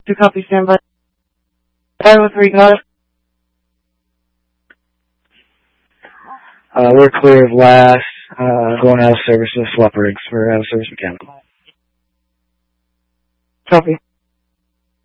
To copy, stand by. 503, got it. We're clear of last, going out of service with swap rigs for out of service mechanical. Copy.